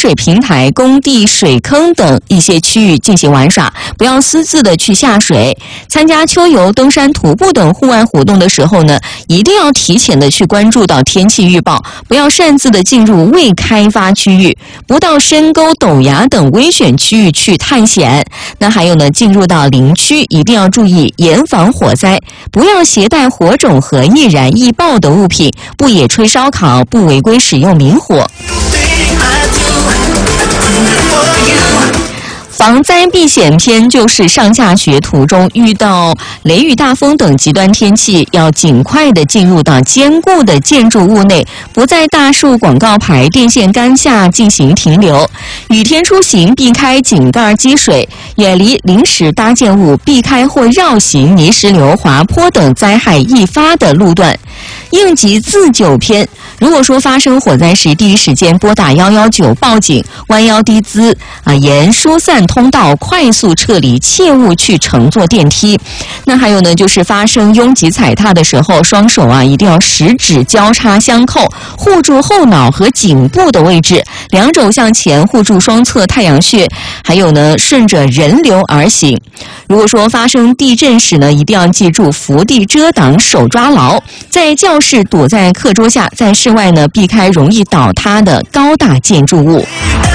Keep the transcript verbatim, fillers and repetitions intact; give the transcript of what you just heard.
水平台、工地、水坑等一些区域进行玩耍，不要私自的去下水。参加秋游、登山、徒步等户外活动的时候呢，一定要提前的去关注到天气预报，不要擅自的进入未开发区域，不到深沟、陡崖等危险区域去探险。那还有呢，进入到林区一定要注意严防火灾，不要携带火种和易燃易爆的物品，不野炊烧烤，不违规使用明火。防灾避险篇就是上下学途中遇到雷雨大风等极端天气，要尽快的进入到坚固的建筑物内，不在大树、广告牌、电线杆下进行停留。雨天出行避开井盖积水，远离临时搭建物，避开或绕行泥石流、滑坡等灾害易发的路段。应急自救篇，如果说发生火灾时，第一时间拨打一一九报警，弯腰低姿啊，沿疏散通道快速撤离，切勿去乘坐电梯。那还有呢，就是发生拥挤踩踏的时候，双手啊一定要十指交叉相扣，护住后脑和颈部的位置，两肘向前护住双侧太阳穴，还有呢，顺着人流而行。如果说发生地震时呢，一定要记住伏地遮挡，手抓牢，在教室躲在课桌下，在室外呢避开容易倒塌的高大建筑物。